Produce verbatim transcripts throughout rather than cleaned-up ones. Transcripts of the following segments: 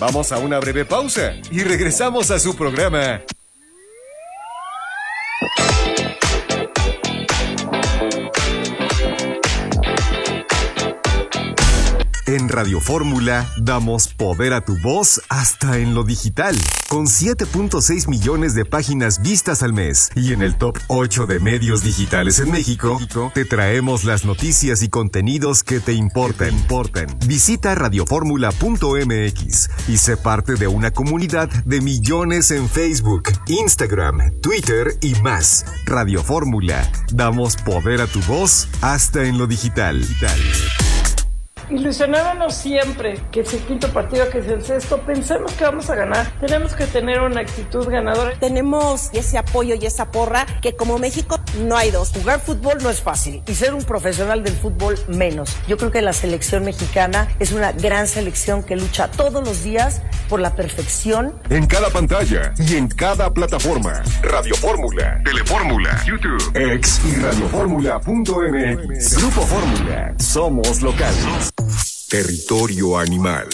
Vamos a una breve pausa y regresamos a su programa. En Radio Fórmula damos poder a tu voz hasta en lo digital, con siete punto seis millones de páginas vistas al mes. Y en el top ocho de medios digitales en México, te traemos las noticias y contenidos que te importan. importan. Visita radio fórmula punto m x y sé parte de una comunidad de millones en Facebook, Instagram, Twitter y más. Radio Fórmula, damos poder a tu voz hasta en lo digital. digital. Ilusionándonos siempre que es el quinto partido, que es el sexto, pensamos que vamos a ganar. Tenemos que tener una actitud ganadora. Tenemos ese apoyo y esa porra que como México no hay dos. Jugar fútbol no es fácil y ser un profesional del fútbol menos. Yo creo que la selección mexicana es una gran selección que lucha todos los días por la perfección. En cada pantalla y en cada plataforma. Radio Fórmula, Telefórmula, YouTube, X y radio fórmula punto m x. Grupo Fórmula. Somos locales. Territorio animal.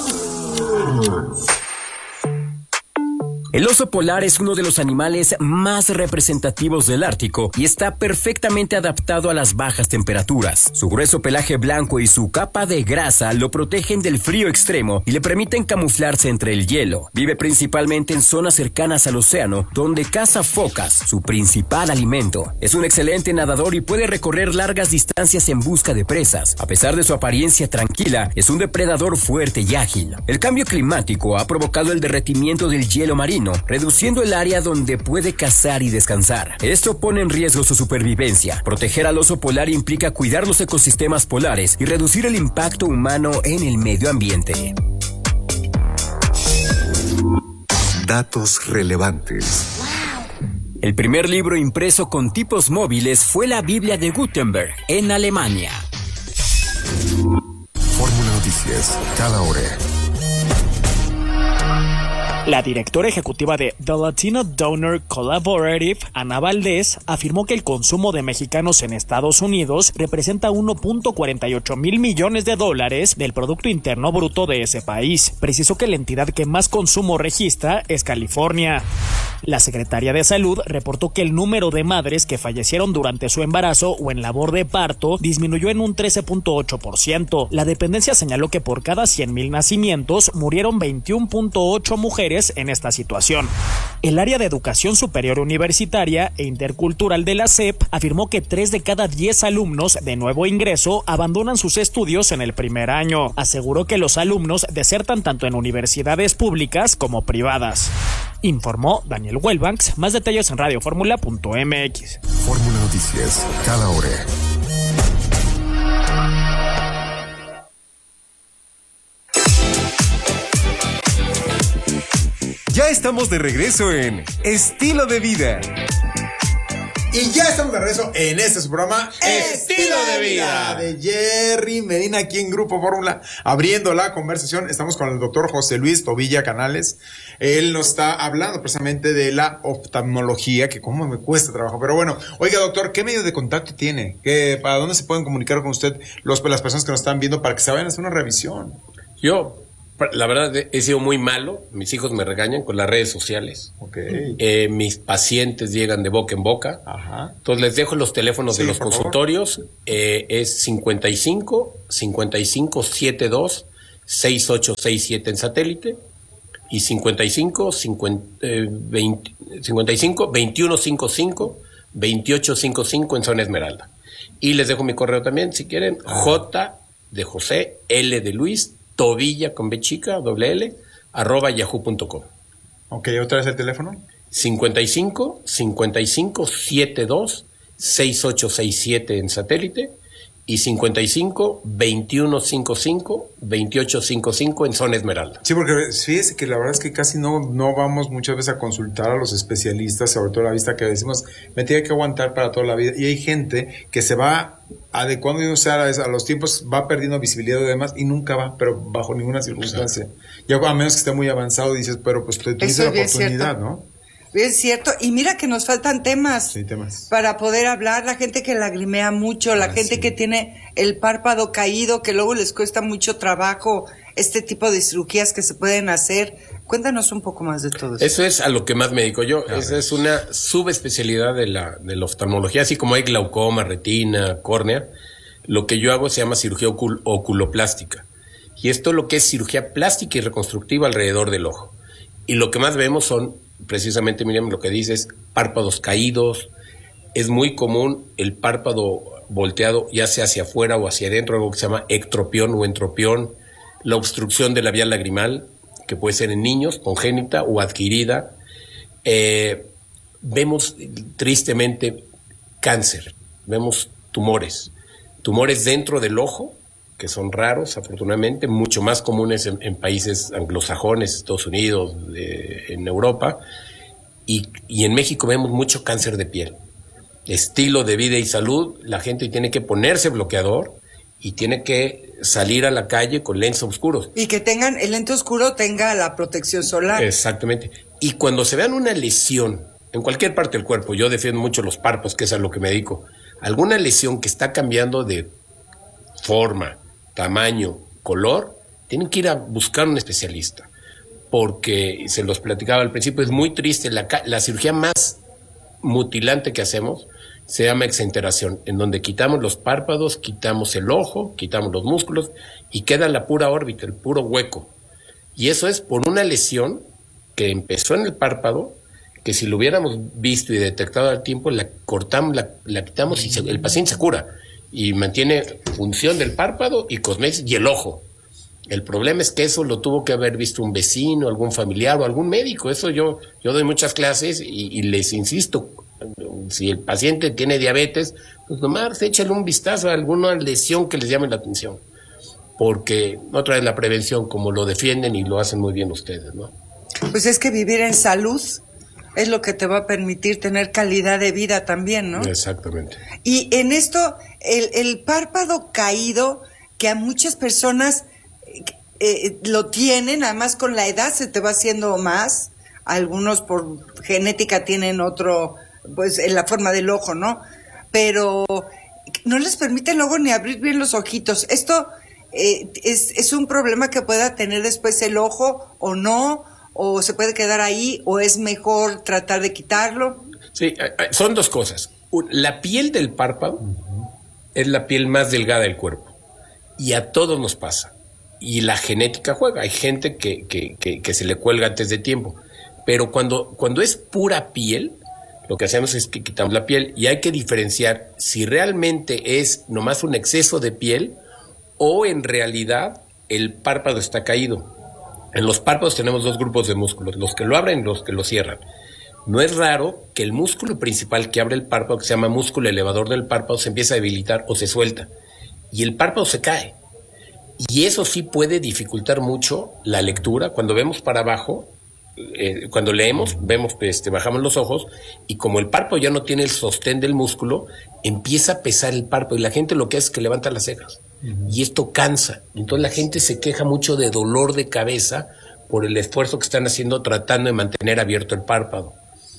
El oso polar es uno de los animales más representativos del Ártico y está perfectamente adaptado a las bajas temperaturas. Su grueso pelaje blanco y su capa de grasa lo protegen del frío extremo y le permiten camuflarse entre el hielo. Vive principalmente en zonas cercanas al océano, donde caza focas, su principal alimento. Es un excelente nadador y puede recorrer largas distancias en busca de presas. A pesar de su apariencia tranquila, es un depredador fuerte y ágil. El cambio climático ha provocado el derretimiento del hielo marino, reduciendo el área donde puede cazar y descansar. Esto pone en riesgo su supervivencia. Proteger al oso polar implica cuidar los ecosistemas polares y reducir el impacto humano en el medio ambiente. Datos relevantes. El primer libro impreso con tipos móviles fue la Biblia de Gutenberg, en Alemania. Fórmula Noticias, cada hora. La directora ejecutiva de The Latino Donor Collaborative, Ana Valdés, afirmó que el consumo de mexicanos en Estados Unidos representa uno punto cuarenta y ocho mil millones de dólares del Producto Interno Bruto de ese país. Precisó que la entidad que más consumo registra es California. La Secretaría de Salud reportó que el número de madres que fallecieron durante su embarazo o en labor de parto disminuyó en un trece punto ocho por ciento. La dependencia señaló que por cada cien mil nacimientos murieron veintiuno punto ocho mujeres en esta situación. El área de educación superior universitaria e intercultural de la S E P afirmó que tres de cada diez alumnos de nuevo ingreso abandonan sus estudios en el primer año. Aseguró que los alumnos desertan tanto en universidades públicas como privadas. Informó Daniel Welbanks. Más detalles en radio fórmula punto m x. Fórmula Noticias, cada hora. Ya estamos de regreso en Estilo de Vida. Y ya estamos de regreso en este su programa Estilo de Vida de Jerry Medina, aquí en Grupo Fórmula, abriendo la conversación. Estamos con el doctor José Luis Tobilla Canales. Él nos está hablando precisamente de la oftalmología, que cómo me cuesta trabajo. Pero bueno, oiga doctor, ¿qué medio de contacto tiene? ¿Qué, ¿Para dónde se pueden comunicar con usted los, las personas que nos están viendo para que se vayan a hacer una revisión? Yo... La verdad, he sido muy malo. Mis hijos me regañan con las redes sociales. Okay. Eh, mis pacientes llegan de boca en boca. Ajá. Entonces les dejo los teléfonos sí, de los consultorios. Eh, es cincuenta y cinco, cincuenta y cinco, setenta y dos, sesenta y ocho sesenta y siete en satélite. Y cincuenta y cinco, cincuenta, eh, veinte, cincuenta y cinco, veintiuno cincuenta y cinco, veintiocho cincuenta y cinco en zona Esmeralda. Y les dejo mi correo también, si quieren. Ah. J de José, L de Luis, Tobilla con B chica, doble L, arroba yahoo punto com. Ok, ¿otra vez el teléfono? cincuenta y cinco, cincuenta y cinco, setenta y dos, sesenta y ocho sesenta y siete en satélite y cincuenta y cinco, veintiuno cincuenta y cinco, veintiocho cincuenta y cinco en zona Esmeralda. Sí, porque fíjese que la verdad es que casi no, no vamos muchas veces a consultar a los especialistas, sobre todo la vista, que decimos, me tiene que aguantar para toda la vida. Y hay gente que se va adecuando, o sea, a los tiempos, va perdiendo visibilidad y demás, y nunca va, pero bajo ninguna circunstancia. Ya a menos que esté muy avanzado, dices, pero pues te utiliza la oportunidad, ¿no? Es cierto, y mira que nos faltan temas, sí, temas para poder hablar. La gente que lagrimea mucho, la ah, gente sí. que tiene el párpado caído, que luego les cuesta mucho trabajo este tipo de cirugías que se pueden hacer. Cuéntanos un poco más de todo eso. Eso es a lo que más me dedico yo. Esa es una subespecialidad de la, de la oftalmología, así como hay glaucoma, retina, córnea. Lo que yo hago se llama cirugía ocul- oculoplástica. Y esto lo que es cirugía plástica y reconstructiva alrededor del ojo. Y lo que más vemos son, precisamente, Miriam, lo que dices, párpados caídos. Es muy común el párpado volteado, ya sea hacia afuera o hacia adentro, algo que se llama ectropión o entropión. La obstrucción de la vía lagrimal, que puede ser en niños, congénita o adquirida. Eh, vemos tristemente cáncer, vemos tumores, tumores dentro del ojo, que son raros, afortunadamente, mucho más comunes en, en países anglosajones, Estados Unidos, de, en Europa, y, y en México vemos mucho cáncer de piel. Estilo de vida y salud, la gente tiene que ponerse bloqueador y tiene que salir a la calle con lentes oscuros. Y que tengan, el lente oscuro tenga la protección solar. Exactamente. Y cuando se vean una lesión en cualquier parte del cuerpo, yo defiendo mucho los párpados, que es a lo que me dedico, alguna lesión que está cambiando de forma, tamaño, color, tienen que ir a buscar un especialista. Porque, se los platicaba al principio, es muy triste, la, la cirugía más mutilante que hacemos se llama exenteración, en donde quitamos los párpados, quitamos el ojo, quitamos los músculos y queda la pura órbita, el puro hueco. Y eso es por una lesión que empezó en el párpado, que si lo hubiéramos visto y detectado al tiempo, la cortamos, la, la quitamos y se, el paciente se cura y mantiene función del párpado y cosméticos y el ojo. El problema es que eso lo tuvo que haber visto un vecino, algún familiar o algún médico. Eso yo, yo doy muchas clases y, y les insisto, si el paciente tiene diabetes, pues nomás échale un vistazo a alguna lesión que les llame la atención. Porque otra vez la prevención, como lo defienden y lo hacen muy bien ustedes, ¿no? Pues es que vivir en salud es lo que te va a permitir tener calidad de vida también, ¿no? Exactamente. Y en esto, el, el párpado caído, que a muchas personas eh, lo tienen, además con la edad se te va haciendo más, algunos por genética tienen otro, pues en la forma del ojo, ¿no? Pero no les permite luego ni abrir bien los ojitos. Esto eh, es, es un problema que pueda tener después el ojo o no, o se puede quedar ahí, o es mejor tratar de quitarlo. Sí, son dos cosas. La piel del párpado uh-huh. es la piel más delgada del cuerpo y a todos nos pasa. Y la genética juega. Hay gente que, que, que, que se le cuelga antes de tiempo. Pero cuando, cuando es pura piel, lo que hacemos es que quitamos la piel y hay que diferenciar si realmente es nomás un exceso de piel o en realidad el párpado está caído. En los párpados tenemos dos grupos de músculos, los que lo abren y los que lo cierran. No es raro que el músculo principal que abre el párpado, que se llama músculo elevador del párpado, se empiece a debilitar o se suelta y el párpado se cae. Y eso sí puede dificultar mucho la lectura. Cuando vemos para abajo, eh, cuando leemos, vemos, este, bajamos los ojos y como el párpado ya no tiene el sostén del músculo, empieza a pesar el párpado y la gente lo que hace es que levanta las cejas. Uh-huh. Y esto cansa. Entonces la gente se queja mucho de dolor de cabeza por el esfuerzo que están haciendo tratando de mantener abierto el párpado.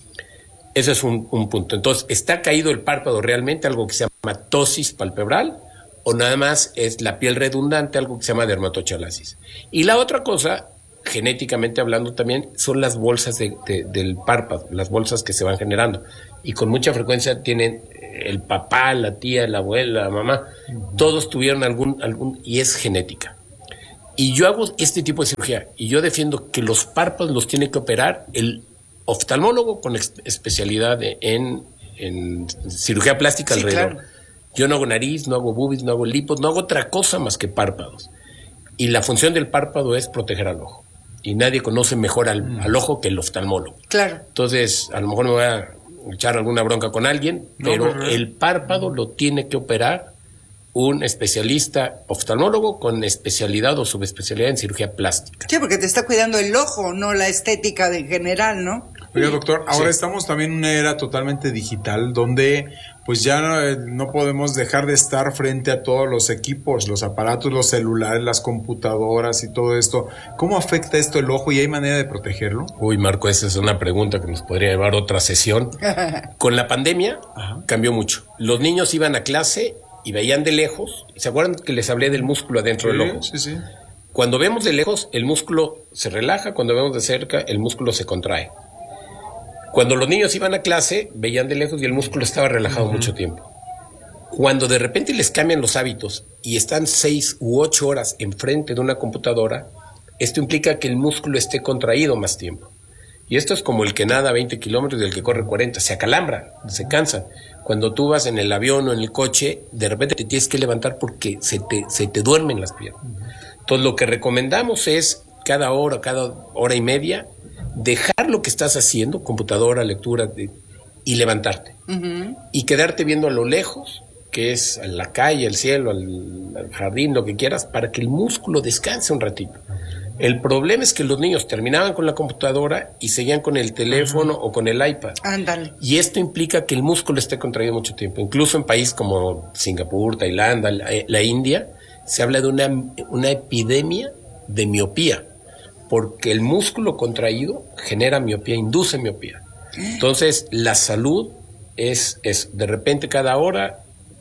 Ese es un, un punto. Entonces, ¿está caído el párpado realmente, algo que se llama ptosis palpebral? O nada más es la piel redundante, algo que se llama dermatochalasis. Y la otra cosa, genéticamente hablando también, son las bolsas de, de, del párpado, las bolsas que se van generando. Y con mucha frecuencia tienen el papá, la tía, la abuela, la mamá, uh-huh. todos tuvieron algún, algún, y es genética. Y yo hago este tipo de cirugía, y yo defiendo que los párpados los tiene que operar el oftalmólogo con ex- especialidad en, en cirugía plástica sí, alrededor. Claro. Yo no hago nariz, no hago boobies, no hago lipos, no hago otra cosa más que párpados. Y la función del párpado es proteger al ojo. Y nadie conoce mejor al, mm. al ojo que el oftalmólogo. Claro. Entonces, a lo mejor me voy a echar alguna bronca con alguien, no, pero no, no. el párpado lo tiene que operar un especialista oftalmólogo con especialidad o subespecialidad en cirugía plástica. Sí, porque te está cuidando el ojo, no la estética en general, ¿no? Oiga, doctor, ahora sí. estamos también en una era totalmente digital donde pues ya no, no podemos dejar de estar frente a todos los equipos, los aparatos, los celulares, las computadoras y todo esto. ¿Cómo afecta esto el ojo y hay manera de protegerlo? Uy, Marco, esa es una pregunta que nos podría llevar otra sesión. Con la pandemia Ajá. cambió mucho. Los niños iban a clase y veían de lejos. ¿Se acuerdan que les hablé del músculo adentro sí, del ojo? Sí, sí. Cuando vemos de lejos, el músculo se relaja, cuando vemos de cerca, el músculo se contrae. Cuando los niños iban a clase, veían de lejos y el músculo estaba relajado uh-huh. mucho tiempo. Cuando de repente les cambian los hábitos y están seis u ocho horas enfrente de una computadora, esto implica que el músculo esté contraído más tiempo. Y esto es como el que nada veinte kilómetros y el que corre cuarenta, se acalambra, se cansa. Cuando tú vas en el avión o en el coche, de repente te tienes que levantar porque se te, se te duermen las piernas. Entonces lo que recomendamos es cada hora, cada hora y media, dejar lo que estás haciendo, computadora, lectura, de, y levantarte. Uh-huh. Y quedarte viendo a lo lejos, que es a la calle, el cielo, al, al jardín, lo que quieras, para que el músculo descanse un ratito. El problema es que los niños terminaban con la computadora y seguían con el teléfono uh-huh. o con el iPad. Ándale. Y esto implica que el músculo esté contraído mucho tiempo. Incluso en países como Singapur, Tailandia, la, la India, se habla de una, una epidemia de miopía, porque el músculo contraído genera miopía, induce miopía. Entonces, la salud es, es de repente cada hora,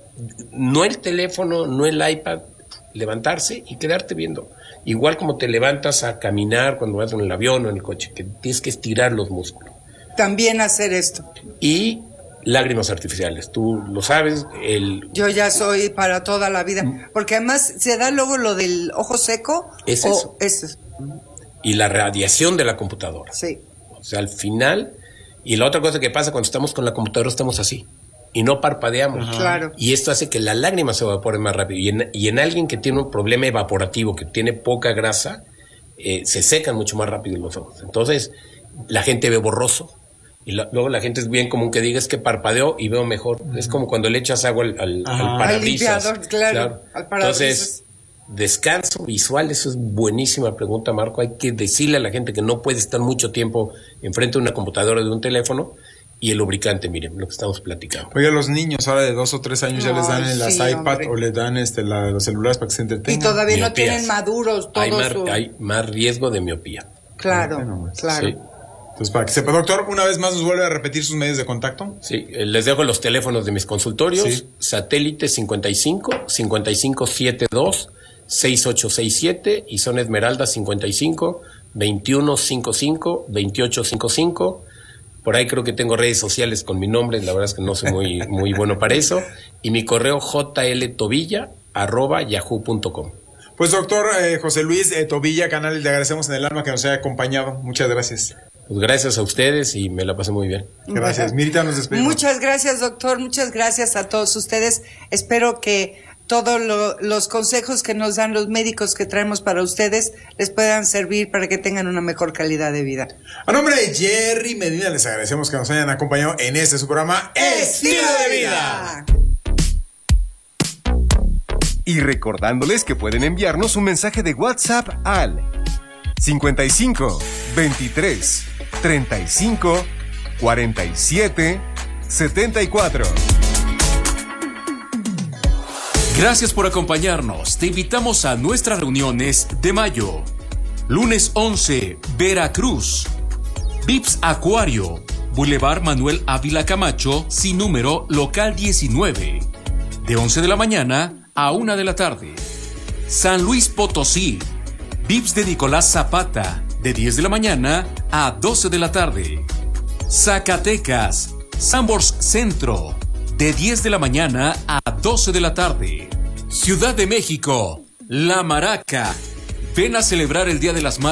no el teléfono, no el iPad, levantarse y quedarte viendo. Igual como te levantas a caminar cuando vas en el avión o en el coche, que tienes que estirar los músculos. También hacer esto. Y lágrimas artificiales, tú lo sabes. El... Yo ya soy para toda la vida, porque además se da luego lo del ojo seco. Es o eso. Es... Y la radiación de la computadora. Sí. O sea, al final, y la otra cosa que pasa cuando estamos con la computadora, estamos así. Y no parpadeamos. Ajá. Claro. Y esto hace que la lágrima se evapore más rápido. Y en, y en alguien que tiene un problema evaporativo, que tiene poca grasa, eh, se secan mucho más rápido los ojos. Entonces, la gente ve borroso. Y la, luego la gente es bien común que diga es que parpadeo y veo mejor. Uh-huh. Es como cuando le echas agua al, al, al parabrisas. Al limpiador, claro. claro. Al parabrisas. Entonces, descanso visual, eso es buenísima pregunta, Marco. Hay que decirle a la gente que no puede estar mucho tiempo enfrente de una computadora o de un teléfono. Y el lubricante, miren, lo que estamos platicando. Oye, a los niños ahora de dos o tres años ya les dan en las sí, iPad hombre. o les dan este, la, los celulares para que se entretengan. Y todavía Miopías. No tienen maduros todos. Hay más, su... hay más riesgo de miopía. Claro, bueno, claro. Sí. Entonces, para que sepa, doctor, una vez más nos vuelve a repetir sus medios de contacto. Sí, les dejo los teléfonos de mis consultorios. Sí. Satélite cincuenta y cinco, cincuenta y cinco setenta y dos, sesenta y ocho sesenta y siete y son Esmeralda cincuenta y cinco, veintiuno cincuenta y cinco, veintiocho cincuenta y cinco. Por ahí creo que tengo redes sociales con mi nombre, la verdad es que no soy muy, muy bueno para eso. Y mi correo jltobilla arroba yahoo punto com. Pues doctor eh, José Luis eh, Tobilla Canales, le agradecemos en el alma que nos haya acompañado. Muchas gracias. Pues gracias a ustedes y me la pasé muy bien. Gracias. Mirita, nos despedimos. Muchas gracias, doctor. Muchas gracias a todos ustedes. Espero que todos lo, los consejos que nos dan los médicos que traemos para ustedes les puedan servir para que tengan una mejor calidad de vida. A nombre de Jerry Medina, les agradecemos que nos hayan acompañado en este su programa Estilo de Vida. Y recordándoles que pueden enviarnos un mensaje de WhatsApp al cincuenta y cinco, veintitrés, treinta y cinco, cuarenta y siete, setenta y cuatro. Gracias por acompañarnos. Te invitamos a nuestras reuniones de mayo. Lunes once, Veracruz. Vips Acuario, Boulevard Manuel Ávila Camacho, sin número, local diecinueve. De once de la mañana a una de la tarde. San Luis Potosí. Vips de Nicolás Zapata, de diez de la mañana a doce de la tarde. Zacatecas, Sanborns Centro, de diez de la mañana a doce de la tarde. Ciudad de México, La Maraca. Ven a celebrar el Día de las Madres